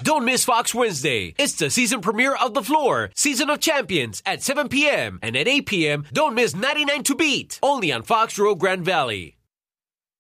Don't miss Fox Wednesday. It's the season premiere of The Floor, Season of Champions at 7 p.m. And at 8 p.m., don't miss 99 to Beat, only on Fox Rio Grande Valley.